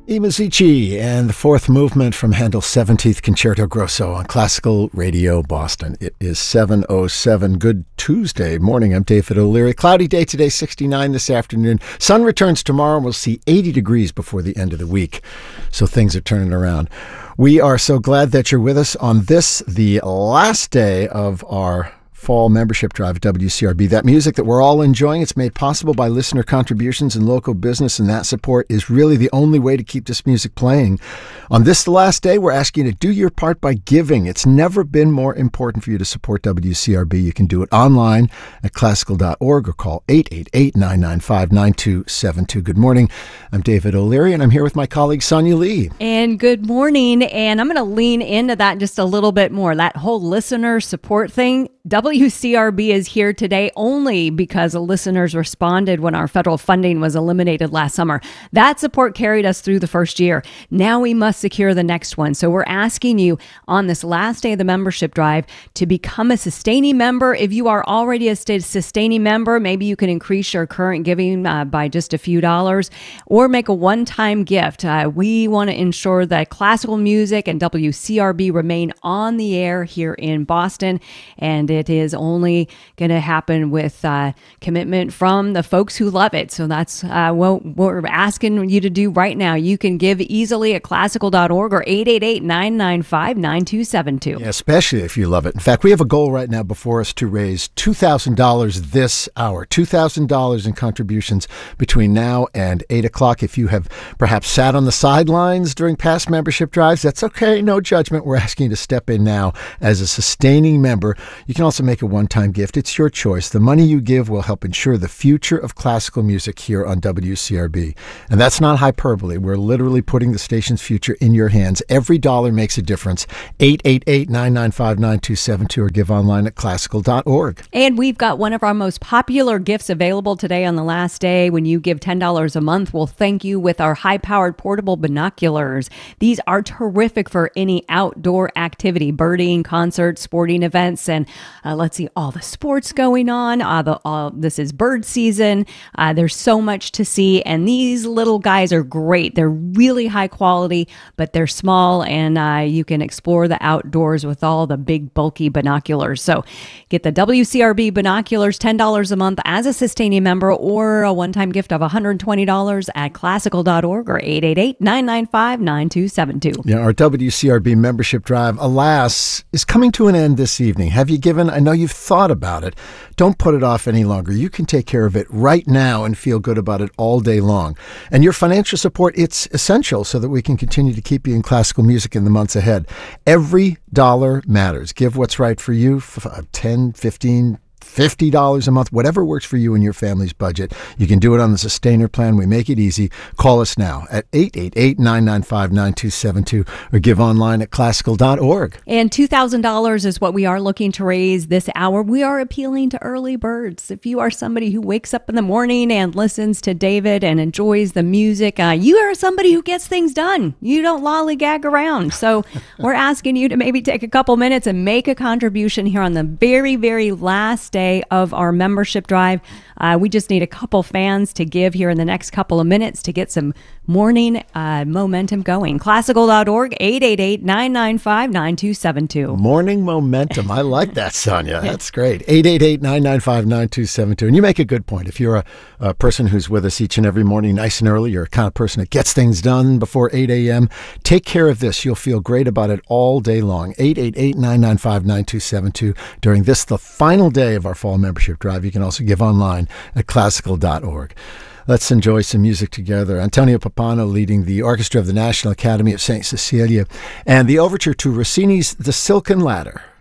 I Musici and the fourth movement from Handel's 17th Concerto Grosso on Classical Radio Boston. It is 7:07. Good Tuesday morning. I'm David O'Leary. Cloudy day today, 69 this afternoon. Sun returns tomorrow and we'll see 80 degrees before the end of the week. So things are turning around. We are so glad that you're with us on this, the last day of our fall membership drive at WCRB. That music that we're all enjoying, it's made possible by listener contributions and local business, and that support is really the only way to keep this music playing. On this, the last day, we're asking you to do your part by giving. It's never been more important for you to support WCRB. You can do it online at classical.org or call 888-995-9272. Good morning. I'm David O'Leary, and I'm here with my colleague Sonia Lee. And good morning, and I'm going to lean into that just a little bit more. That whole listener support thing, WCRB is here today only because the listeners responded when our federal funding was eliminated last summer. That support carried us through the first year. Now we must secure the next one. So we're asking you on this last day of the membership drive to become a sustaining member. If you are already a sustaining member, maybe you can increase your current giving by just a few dollars or make a one-time gift. We want to ensure that classical music and WCRB remain on the air here in Boston, and it is only going to happen with commitment from the folks who love it. So that's what we're asking you to do right now. You can give easily at classical.org or 888-995-9272. Yeah, especially if you love it. In fact, we have a goal right now before us to raise $2,000 this hour. $2,000 in contributions between now and 8 o'clock. If you have perhaps sat on the sidelines during past membership drives, that's okay. No judgment. We're asking you to step in now as a sustaining member. You can also make a one-time gift. It's your choice. The money you give will help ensure the future of classical music here on WCRB. And that's not hyperbole. We're literally putting the station's future in your hands. Every dollar makes a difference. 888-995-9272 or give online at classical.org. And we've got one of our most popular gifts available today on the last day. When you give $10 a month, we'll thank you with our high-powered portable binoculars. These are terrific for any outdoor activity, birding, concerts, sporting events, and let's see, all the sports going on. This is bird season. There's so much to see, and these little guys are great. They're really high quality, but they're small, and you can explore the outdoors with all the big, bulky binoculars. So get the WCRB binoculars, $10 a month as a sustaining member, or a one-time gift of $120 at classical.org or 888-995-9272. Yeah, our WCRB membership drive, alas, is coming to an end this evening. Have you given? I know you've thought about it. Don't put it off any longer. You can take care of it right now and feel good about it all day long. And your financial support, it's essential so that we can continue to keep you in classical music in the months ahead. Every dollar matters. Give what's right for you, 10, 15, $50 a month, whatever works for you and your family's budget. You can do it on the Sustainer plan. We make it easy. Call us now at 888-995-9272 or give online at classical.org. And $2,000 is what we are looking to raise this hour. We are appealing to early birds. If you are somebody who wakes up in the morning and listens to David and enjoys the music, you are somebody who gets things done. You don't lollygag around. So we're asking you to maybe take a couple minutes and make a contribution here on the very, very last day of our membership drive. We just need a couple fans to give here in the next couple of minutes to get some morning momentum going. Classical.org, 888-995-9272. Morning momentum. I like that, Sonia. That's great. 888-995-9272. And you make a good point. If you're a person who's with us each and every morning nice and early, you're a kind of person that gets things done before 8 a.m., take care of this. You'll feel great about it all day long. 888-995-9272. During this, the final day of our fall membership drive, you can also give online at classical.org. Let's enjoy some music together. Antonio Pappano leading the orchestra of the National Academy of St. Cecilia and the overture to Rossini's The Silken Ladder.